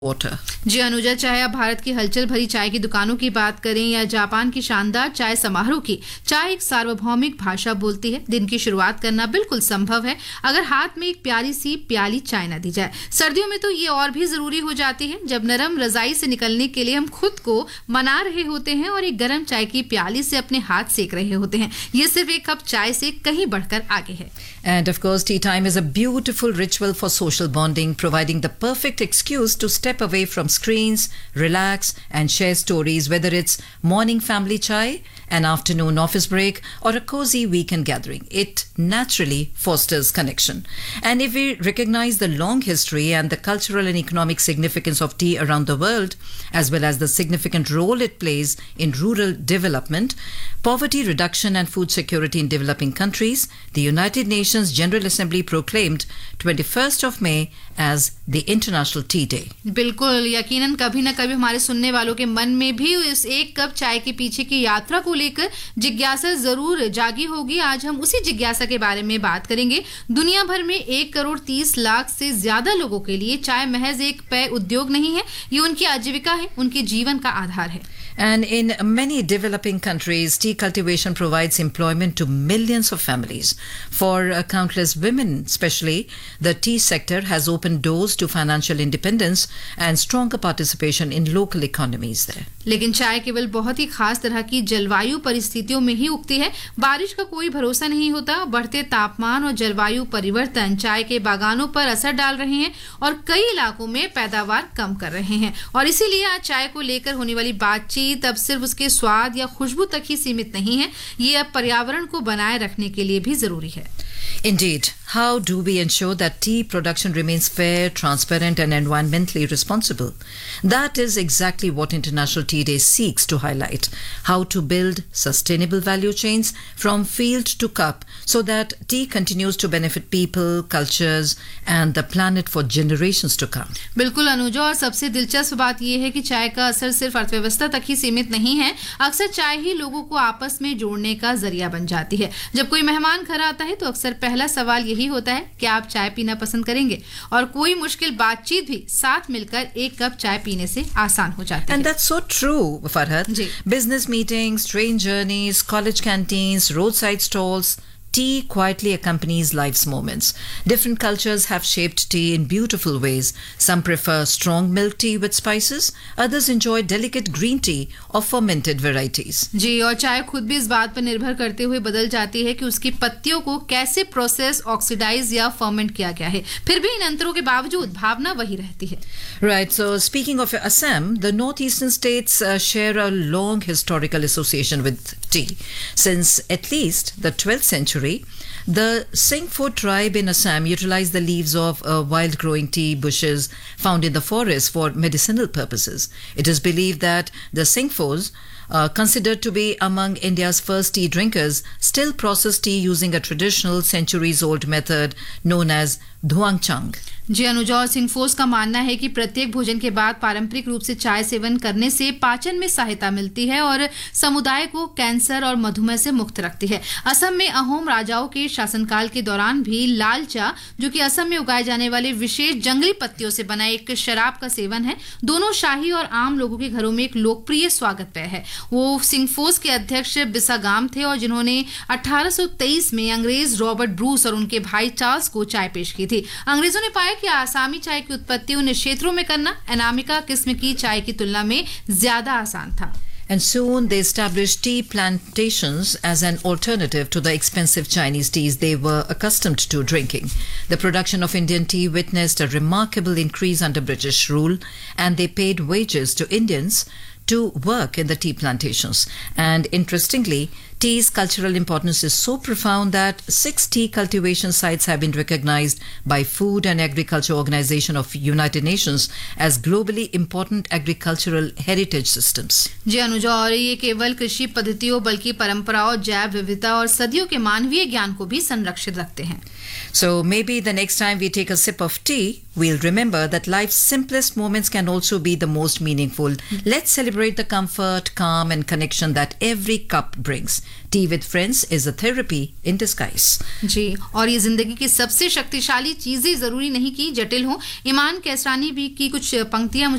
water. जी अनुजा, चाहे आप भारत की हलचल भरी चाय की दुकानों की बात करें या जापान की शानदार चाय समारोह की, चाय एक सार्वभौमिक भाषा बोलती है। दिन की शुरुआत करना बिल्कुल संभव है अगर हाथ में एक प्यारी सी प्याली चाय ना दी जाए। सर्दियों में तो ये और भी जरूरी हो जाती है, जब नरम रजाई से निकलने के लिए हम खुद को मना रहे होते हैं और एक गर्म चाय की प्याली से अपने हाथ सेक रहे होते हैं। ये सिर्फ एक कप चाय से कहीं बढ़कर आगे है। And of course, tea time is a beautiful ritual for social bonding, providing the perfect excuse to step away from screens, relax, and share stories, whether it's morning family chai, an afternoon office break, or a cozy weekend gathering. It naturally fosters connection. And if we recognize the long history and the cultural and economic significance of tea around the world, as well as the significant role it plays in rural development, poverty reduction, and food security in developing countries, the United Nations General Assembly proclaimed 21st of May as the International Tea Day. बिल्कुल, यकीनन कभी न कभी हमारे सुनने वालों के मन में भी इस एक कप चाय के पीछे की यात्रा को लेकर जिज्ञासा जरूर जागी होगी। आज हम उसी जिज्ञासा के बारे में बात करेंगे। दुनिया भर में 1 करोड़ 30 लाख से ज्यादा लोगों के लिए चाय महज एक पेय उद्योग नहीं है, ये उनकी आजीविका है, उनके जीवन का आधार है। And in many developing countries, tea cultivation provides employment to millions of families. For countless women, especially, the tea sector has opened doors to financial independence and stronger participation in local economies there. लेकिन चाय केवल बहुत ही खास तरह की जलवायु परिस्थितियों में ही उगती है। बारिश का कोई भरोसा नहीं होता। बढ़ते तापमान और जलवायु परिवर्तन चाय के बागानों पर असर डाल रहे हैं और कई इलाकों में पैदावार कम कर रहे हैं। और इसीलिए आज चाय को लेकर होने वाली बातचीत अब सिर्फ उसके स्वाद या खुशबू तक ही सीमित नहीं है, ये अब पर्यावरण को बनाए रखने के लिए भी जरूरी है। Indeed, how do we ensure that tea production remains fair, transparent, and environmentally responsible? That is exactly what International Tea Day seeks to highlight. How to build sustainable value chains from field to cup so that tea continues to benefit people, cultures, and the planet for generations to come. बिल्कुल अनुजा, और सबसे दिलचस्प बात यह है कि चाय का असर सिर्फ अर्थव्यवस्था तक ही सीमित नहीं है। अक्सर चाय ही लोगों को आपस में जोड़ने का जरिया बन जाती है। जब कोई मेहमान घर आता है तो अक्सर पहला सवाल यही होता है कि आप चाय पीना पसंद करेंगे, और कोई मुश्किल बातचीत भी साथ मिलकर एक कप चाय पीने से आसान हो जाती है। And that's so true, Farhad. Ji. Business meetings, train journeys, college canteens, roadside stalls. Tea quietly accompanies life's moments. Different cultures have shaped tea in beautiful ways. Some prefer strong milk tea with spices. Others enjoy delicate green tea or fermented varieties. जी, और चाय खुद भी इस बात पर निर्भर करते हुए बदल जाती है कि उसकी पत्तियों को कैसे प्रोसेस, ऑक्सीडाइज या फर्मेंट किया गया है। फिर भी इन अंतरों के बावजूद भावना वही रहती है। Right. So speaking of Assam, the northeastern states share a long historical association with tea. Since at least the 12th century, the Singpho tribe in Assam utilized the leaves of wild growing tea bushes found in the forest for medicinal purposes. It is believed that the Singphos, considered to be among India's first tea drinkers, still process tea using a traditional centuries-old method known as धुआंगचांग। जी अनुजा, और सिंगफोस का मानना है कि प्रत्येक भोजन के बाद पारंपरिक रूप से चाय सेवन करने से पाचन में सहायता मिलती है और समुदाय को कैंसर और मधुमेह से मुक्त रखती है। असम में अहोम राजाओं के शासनकाल के दौरान भी लाल चा, जो कि असम में उगाए जाने वाले विशेष जंगली पत्तियों से बना एक शराब का सेवन है, दोनों शाही और आम लोगों के घरों में एक लोकप्रिय स्वागत पेय है। वो सिंगफोस के अध्यक्ष बिसागाम थे और जिन्होंने 1823 में अंग्रेज रॉबर्ट ब्रूस और उनके भाई चार्ल्स को चाय पेश की थी। अंग्रेजों ने पाया कि आसामी चाय की उत्पत्ति उन क्षेत्रों में करना अनामिका किस्म की चाय की तुलना में ज्यादा आसान था। And soon they established tea plantations as an alternative to the expensive Chinese teas they were accustomed to drinking. The production of Indian tea witnessed a remarkable increase under British rule, and they paid wages to Indians to work in the tea plantations. And interestingly, tea's cultural importance is so profound that 6 tea cultivation sites have been recognized by Food and Agriculture Organization of United Nations as globally important agricultural heritage systems. जी अनुजा, और ये केवल कृषि पद्धतियों बल्कि परंपराओं, जैव विविधता और सदियों के मानवीय ज्ञान को भी संरक्षित रखते हैं। So maybe the next time we take a sip of tea, we'll remember that life's simplest moments can also be the most meaningful. Let's celebrate the comfort, calm, and connection that every cup brings. Tea with friends is a therapy in disguise. जी, और ये जिंदगी की सबसे शक्तिशाली चीजें जरूरी नहीं कि जटिल हो। ईमान कैसरानी भी की कुछ पंक्तियां